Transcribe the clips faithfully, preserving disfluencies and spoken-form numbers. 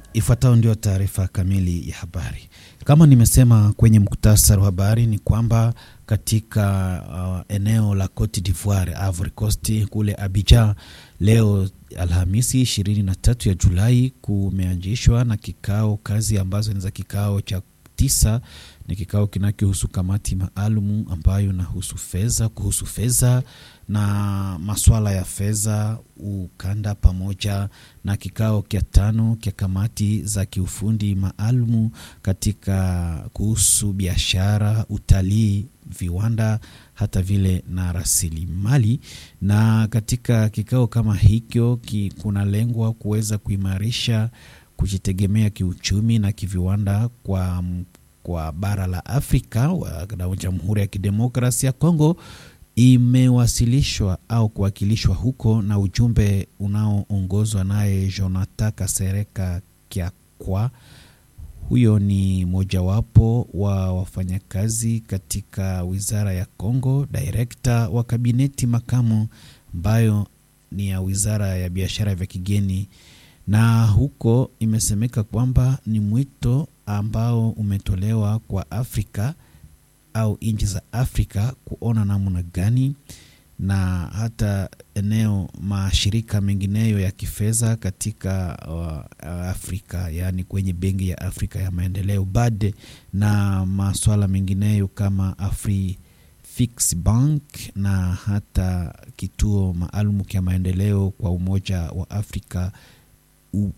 Ifuatayo ndio taarifa kamili ya habari. Kama nimesema kwenye muktasari wa habari ni kwamba katika uh, eneo la Cote d'Ivoire, Ivory Coast kule Abidjan, leo Alhamisi ishirini na tatu ya Julai kumeanzishwa na kikao kazi ambazo ni za kikao cha tisa. Ni kikao kinachohusu kamati maalum ambayo inahusu fedha, kuhusu fedha na masuala ya fedha ukanda, pamoja na kikao kia tano kia kamati za kiufundi maalum katika kuhusu biashara, utalii, viwanda, hata vile na rasilimali. Na katika kikao kama hicho kuna lengwa kuweza kuimarisha kujitegemea kiuchumi na kiviwanda kwa kwa bara la Afrika. Na Jamhuri ya Kidemokrasia ya Kongo imewasilishwa au kuwakilishwa huko na ujumbe unaoongozwa naye Jonathan Kasereka Kiakwa. Huyo ni mojawapo wa wafanyakazi katika Wizara ya Kongo, director wa kabineti makamu ambayo ni ya Wizara ya Biashara vya Kigeni. Na huko imesemeka kwamba ni mwito ambao umetolewa kwa Afrika au nchi za Afrika kuona namna gani na hata eneo mashirika mengineyo ya kifedha katika uh, Afrika, yani kwenye benki ya Afrika ya maendeleo B A D, na masuala mengineyo kama Afri-Fix Bank na hata kituo maalum cha maendeleo kwa Umoja wa Afrika U,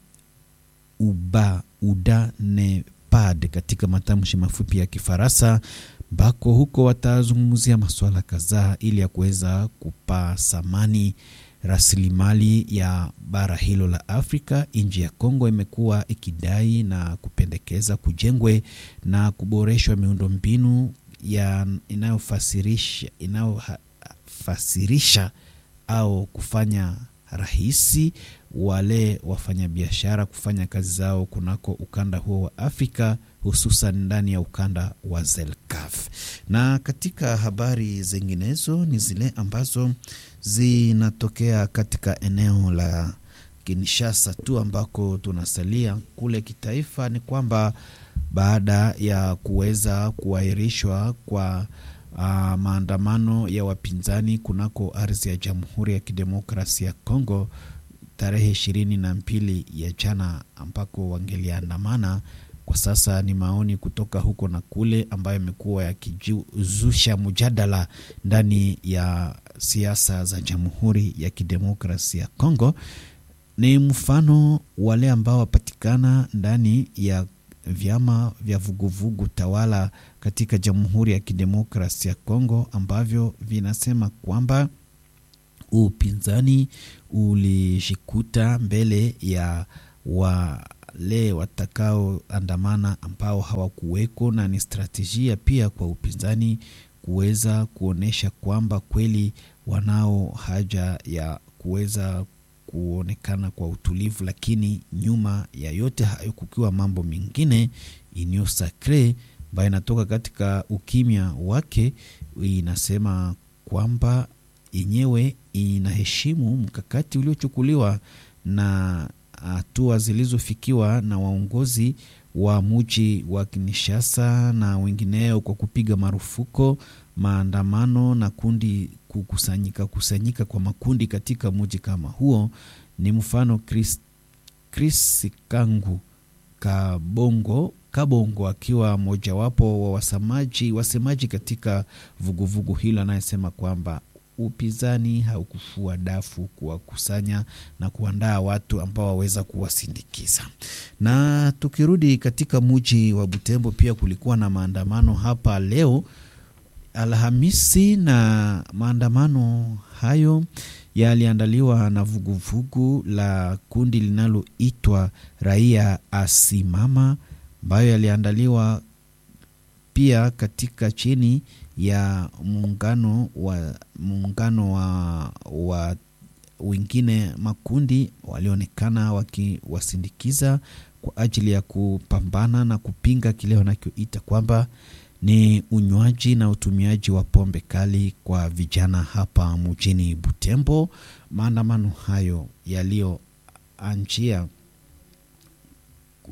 uba uda ne pad katika matamshi mafupi ya Kifaransa, bako huko watazungumzia masuala kadhaa ili ya kuweza kupa samani rasilimali ya bara hilo la Afrika. Nchi ya Kongo imekuwa ikidai na kupendekeza kujengwe na kuboreshwa miundombinu ya inayofasirisha inayofasirisha au kufanya rahisi wale wafanyabiashara kufanya kazi zao kunako ukanda huo wa Afrika, hususan ndani ya ukanda wa Zelkaf. Na katika habari zinginezo ni zile ambazo zinatokea katika eneo la Kinshasa tu ambako tunasalia kule kitaifa, ni kwamba baada ya kuweza kuahirishwa kwa Uh, maandamano ya wapinzani kunako ardhi ya Jamhuri ya Kidemokrasia ya Kongo tarehe ishirini na mbili ya jana ambako wangeliandamana, kwa sasa ni maoni kutoka huko na kule ambayo imekuwa yakizusha mjadala ndani ya siasa za Jamhuri ya Kidemokrasia ya Kongo. Ni mfano wale ambao wapatikana ndani ya vyama vya vuguvugu tawala katika Jamhuri ya Kidemokrasia ya Kongo ambavyo vinasema kwamba upinzani ulishikuta mbele ya wale watakao andamana ambao hawakuweko, na ni strategia pia kwa upinzani kuweza kuonesha kwamba kweli wanao haja ya kuweza kuonekana kwa utulivu, lakini nyuma ya yote hayo kukiwa mambo mengine inyo sacre ambayo inatoka katika ukimya wake. Inasema kwamba yenyewe inaheshimu mkakati uliochukuliwa na hatua zilizofikiwa na waongozi wa mji wa Kinshasa na wengineo kwa kupiga marufuko maandamano na kundi kukusanyika kusanyika kwa makundi katika mji kama huo. Ni mfano Chris, Chris Kangu Kabongo Kabongo akiwa mojawapo wa wasemaji wasemaji katika vuguvugu hilo, anayesema kwamba upinzani haukufua dafu kuwakusanya na kuandaa watu ambao waweza kuwasindikiza. Na tukirudi katika mji wa Butembo, pia kulikuwa na maandamano hapa leo Alhamisi, na maandamano hayo yaliandaliwa na vuguvugu la kundi linaloitwa Raia Asimama, ambayo yaliandaliwa pia katika chini ya muungano wa muungano wa, wa wengine makundi walionekana wakiwasindikiza kwa ajili ya kupambana na kupinga kile wanachoita kwamba ni unywaji na utumiaji wa pombe kali kwa vijana hapa mjini Butembo. Maandamano hayo yaliyoanzia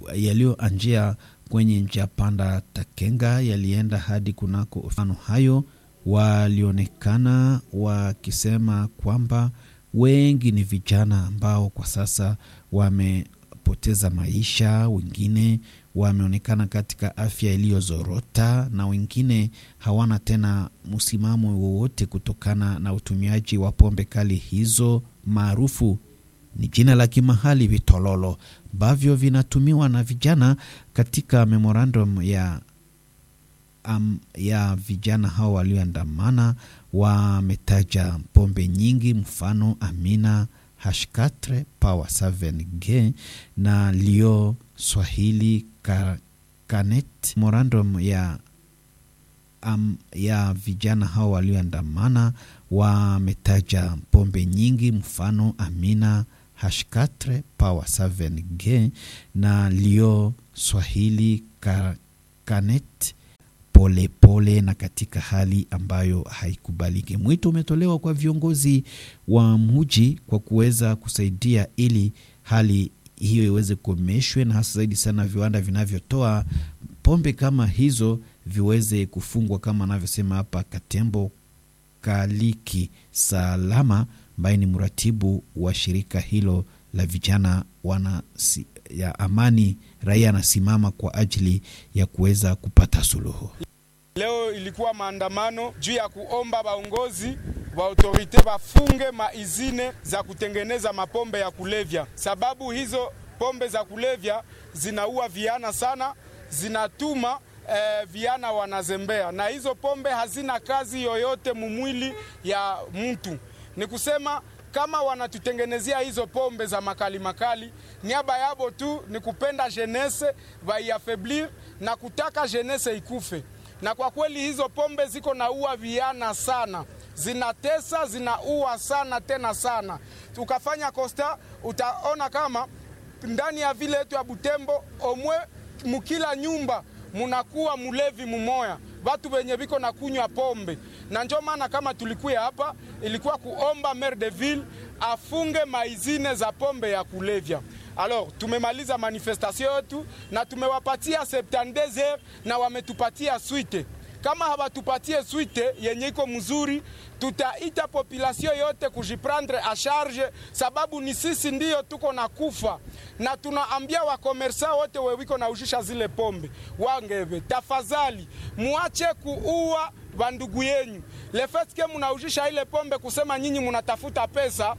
yaliyoanjia kwenye njia panda Takenga yalienda hadi kunako mfano hayo, walionekana wakisema kwamba wengi ni vijana ambao kwa sasa wamepoteza maisha, wengine wameonekana katika afya iliyozorota, na wengine hawana tena msimamo wowote kutokana na utumiaji wa pombe kali hizo maarufu ni jina la kimahali vitololo, ambavyo vinatumiwa na vijana. Katika memorandum ya um, ya vijana hao walioandamana, wametaja pombe nyingi, mfano Amina, H four, Power seven G na Lio Swahili Kanet. Memorandum ya um, ya vijana hao walioandamana, wametaja pombe nyingi, mfano Amina, H four, Power seven G na Lio Swahili Kanet pole pole, na katika hali ambayo haikubaliki. Mwito umetolewa kwa viongozi wa mji kwa kuweza kusaidia ili hali hiyo iweze kukomeshwe, na hasa zaidi sana viwanda vinavyotoa pombe kama hizo viweze kufungwa, kama anavyosema hapa Katembo Kaliki Salama ambaye ni mratibu wa shirika hilo la vijana wana si, ya amani raia anasimama kwa ajili ya kuweza kupata suluhu. Leo ilikuwa maandamano juu ya kuomba baongozi wa autorite bafunge maizine za kutengeneza mapombe ya kulevya, sababu hizo pombe za kulevya zinaua viana sana, zinatuma eh, viana wanazembea, na hizo pombe hazina kazi yoyote mumwili ya mtu. Ni kusema kama wanatutengenezea hizo pombe za makali makali, niaba yabo tu ni kupenda jeunesse vaiafeblir na kutaka jeunesse ikufe. Na kwa kweli hizo pombe ziko na ua viana sana, zinatesa, zinaua sana tena sana. Tukafanya kosta, utaona kama ndani ya vile yetu ya Butembo omwe mukila nyumba munakuwa mulevi mumoya, watu wenye biko na kunywa pombe. Na ndio maana kama tulikuwa hapa ilikuwa kuomba maire de ville afunge maizine za pombe ya kulevya. Alors tumemaliza manifestation yetu na tumewapatia septante heures na wametupatia suite. Kama hawatupatie suite yenye iko mzuri, tutaita population yote kujiprendre a charge, sababu ni sisi ndio tuko na kufa. Na tunaambia wa komersa wote wewiko na ujisha zile pombe, wangebe tafadhali muache kuua bandugu yenyu. Le fait que munaujisha ile pombe kusema nyinyi munatafuta pesa.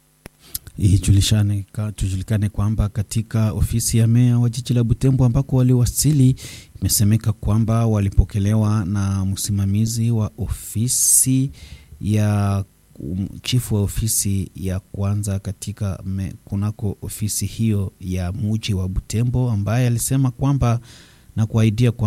Ijulikane tujulikane kwamba katika ofisi ya meya wa jiji la Butembo ambako waliwasili, imesemeka kwamba walipokelewa na msimamizi wa ofisi ya um, chifu wa ofisi ya kwanza katika me, kunako ofisi hiyo ya mji wa Butembo, ambaye alisema kwamba na kuaidia kwa